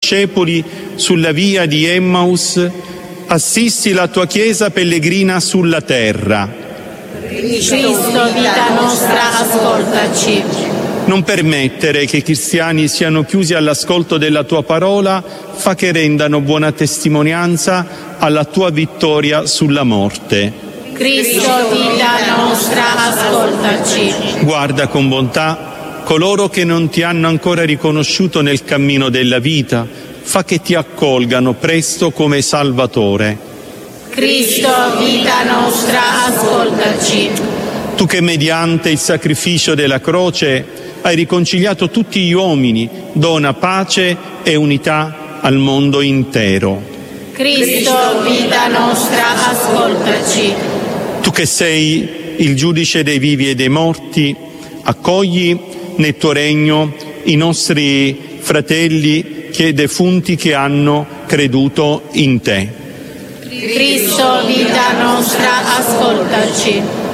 discepoli sulla via di Emmaus, assisti la tua Chiesa pellegrina sulla terra. Cristo, vita nostra, ascoltaci. Non permettere che i cristiani siano chiusi all'ascolto della tua parola, fa che rendano buona testimonianza alla tua vittoria sulla morte. Cristo, vita nostra, ascoltaci. Guarda con bontà coloro che non ti hanno ancora riconosciuto nel cammino della vita, fa che ti accolgano presto come Salvatore. Cristo, vita nostra, ascoltaci. Tu che mediante il sacrificio della croce hai riconciliato tutti gli uomini, dona pace e unità al mondo intero. Cristo, vita nostra, ascoltaci. Tu che sei il giudice dei vivi e dei morti, accogli nel tuo regno i nostri fratelli defunti che hanno creduto in te. Cristo, vita nostra, ascoltaci.